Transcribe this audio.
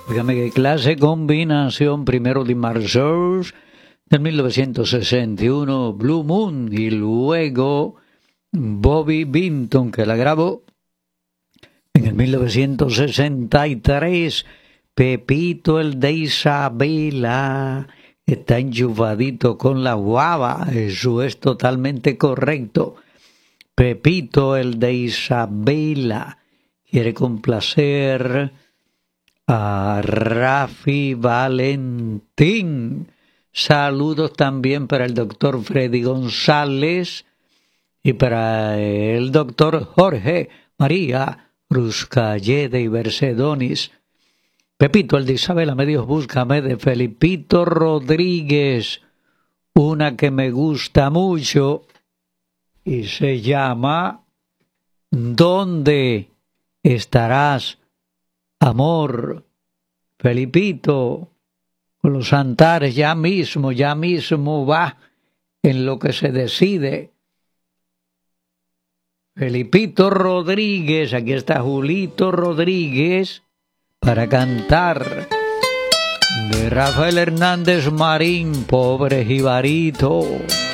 Dígame qué clase combinación, primero de marzo del 1961, Blue Moon, y luego Bobby Vinton, que la grabó en el 1963, Pepito el de Isabela, está enchufadito con la guava, eso es totalmente correcto. Pepito el de Isabela quiere complacer a Rafi Valentín. Saludos también para el doctor Freddy González y para el doctor Jorge María Ruscallede y Bercedonis. Pepito, el de Isabela, me dijo, búscame de Felipito Rodríguez, una que me gusta mucho y se llama ¿Dónde estarás, amor? Felipito, con los Antares ya mismo va en lo que se decide. Felipito Rodríguez, aquí está Julito Rodríguez para cantar de Rafael Hernández Marín, pobre jibarito.